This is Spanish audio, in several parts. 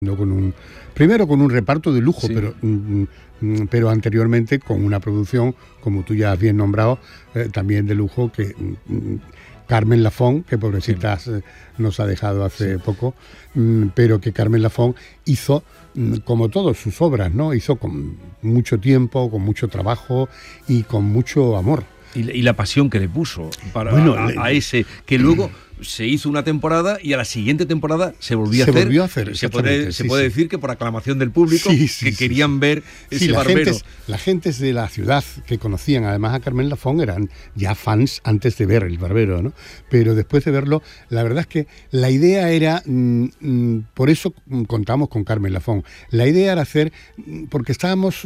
Primero con un reparto de lujo, Sí. pero anteriormente con una producción, como tú ya has bien nombrado, también de lujo, que Carmen Lafón, que pobrecita nos ha dejado hace poco, pero que Carmen Lafón hizo, como todas sus obras, ¿no? Hizo con mucho tiempo, con mucho trabajo y con mucho amor. Y la pasión que le puso para a ese, que luego se hizo una temporada y a la siguiente temporada se volvió a hacer. Se puede decir que por aclamación del público, que querían ver ese barbero. Las gentes de la ciudad que conocían además a Carmen Lafón eran ya fans antes de ver el barbero, ¿no? Pero después de verlo, la verdad es que la idea era, por eso contamos con Carmen Lafón, la idea era hacer, porque estábamos,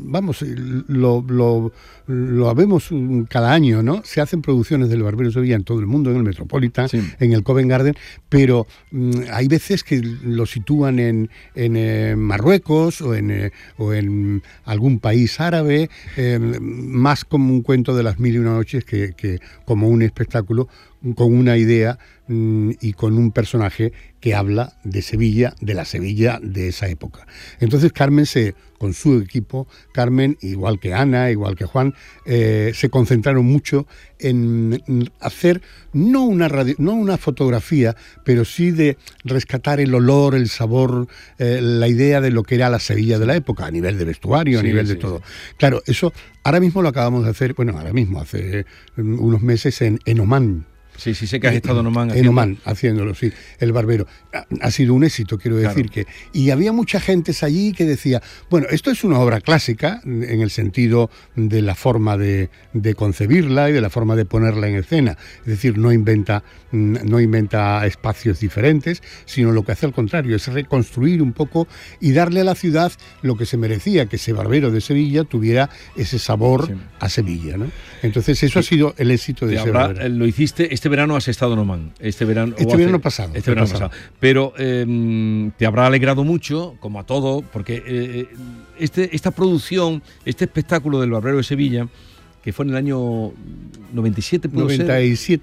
lo vemos cada año, ¿no? Se hacen producciones del Barbero de Sevilla en todo el mundo, en el Metropolitan, en el Covent Garden, pero hay veces que lo sitúan en Marruecos o en algún país árabe, más como un cuento de las mil y una noches que como un espectáculo con una idea y con un personaje que habla de Sevilla, de la Sevilla de esa época. Entonces Carmen con su equipo, Carmen, igual que Ana, igual que Juan, se concentraron mucho en hacer no una fotografía, pero sí de rescatar el olor, el sabor, la idea de lo que era la Sevilla de la época, a nivel de vestuario, a nivel de todo. Claro, eso ahora mismo lo acabamos de hacer, hace unos meses en Omán. Sí, sé que has estado en Omán haciéndolo. En Omán, haciéndolo, sí. El barbero. Ha sido un éxito, quiero decir que... Y había mucha gente allí que decía, bueno, esto es una obra clásica, en el sentido de la forma de concebirla y de la forma de ponerla en escena. Es decir, no inventa espacios diferentes, sino lo que hace al contrario, es reconstruir un poco y darle a la ciudad lo que se merecía, que ese barbero de Sevilla tuviera ese sabor a Sevilla, ¿no? Entonces eso ha sido el éxito de ese barbero. Lo hiciste, este verano has estado en Omán. Este verano pasado. Pero te habrá alegrado mucho, como a todo, porque esta producción, este espectáculo del Barbero de Sevilla, que fue en el año 97, ¿puede ser?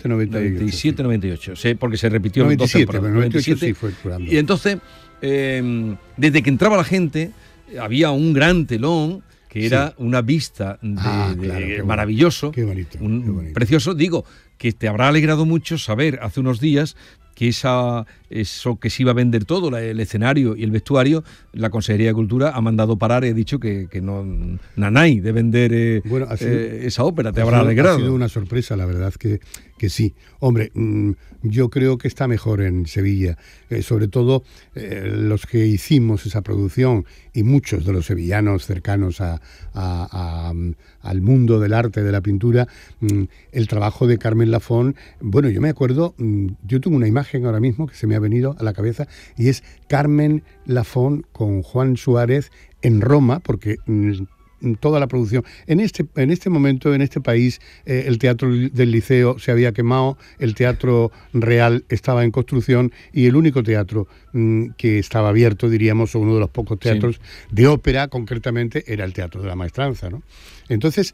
98, porque se repitió 97, pero 98 sí fue el programa. Y entonces, desde que entraba la gente, había un gran telón, que era una vista maravilloso, qué bonito. Precioso. Digo, que te habrá alegrado mucho saber hace unos días que eso que se iba a vender todo, el escenario y el vestuario, la Consejería de Cultura ha mandado parar y ha dicho que no nanay de vender esa ópera. Te habrá alegrado. Ha sido una sorpresa, la verdad que sí. Hombre, yo creo que está mejor en Sevilla, sobre todo los que hicimos esa producción y muchos de los sevillanos cercanos al mundo del arte, de la pintura, el trabajo de Carmen Lafón. Bueno, yo me acuerdo, yo tengo una imagen ahora mismo que se me ha venido a la cabeza y es Carmen Lafón con Juan Suárez en Roma, porque toda la producción. En este momento, en este país, el Teatro del Liceo se había quemado, el Teatro Real estaba en construcción y el único teatro que estaba abierto, diríamos, o uno de los pocos teatros de ópera, concretamente, era el Teatro de la Maestranza, ¿no? Entonces,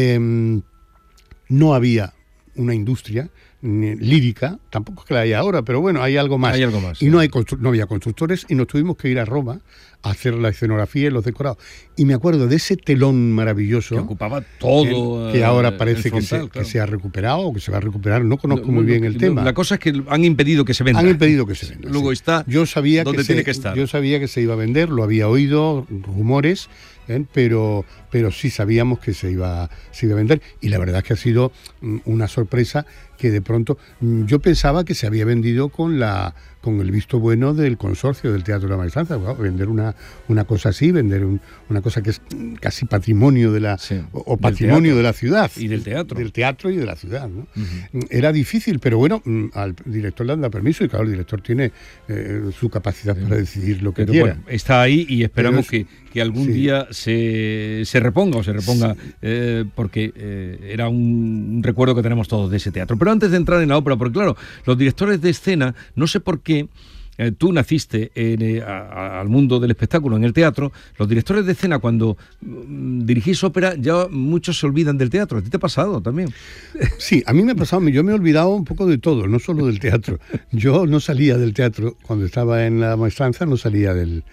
no había una industria lírica, tampoco es que la haya ahora, pero bueno, hay algo más. Y no había constructores y nos tuvimos que ir a Roma a hacer la escenografía y los decorados. Y me acuerdo de ese telón maravilloso que ocupaba todo, que ahora parece frontal, que se ha recuperado o que se va a recuperar. No conozco muy bien el tema. La cosa es que han impedido que se venda. Luego está donde tiene que estar. Yo sabía que se iba a vender, lo había oído, rumores, pero sí sabíamos que se iba a vender. Y la verdad es que ha sido una sorpresa que de pronto yo pensaba que se había vendido con el visto bueno del consorcio del Teatro de la Maestranza. Bueno, vender una cosa así, vender una cosa que es casi patrimonio de la patrimonio de la ciudad y del teatro y de la ciudad, ¿no? Era difícil, pero bueno, al director le da permiso y claro, el director tiene su capacidad para decidir lo que quiera. Bueno, está ahí y esperamos que algún día se reponga porque era un recuerdo que tenemos todos de ese teatro. Pero antes de entrar en la ópera, porque claro, los directores de escena, no sé por qué, tú naciste al mundo del espectáculo, en el teatro. Los directores de escena, cuando dirigís ópera, ya muchos se olvidan del teatro. ¿A ti te ha pasado también? Sí, a mí me ha pasado. Yo me he olvidado un poco de todo, no solo del teatro. Yo no salía del teatro cuando estaba en la maestranza, no salía del